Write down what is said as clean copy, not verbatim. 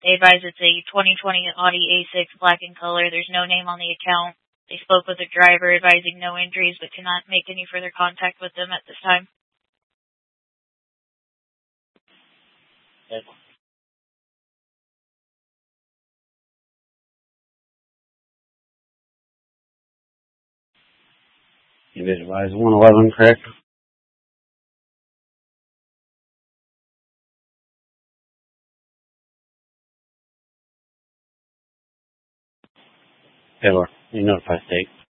They advise it's a 2020 Audi A6 black in color. There's no name on the account. They spoke with the driver advising no injuries but cannot make any further contact with them at this time. You advise 111, correct? Taylor, you notify state.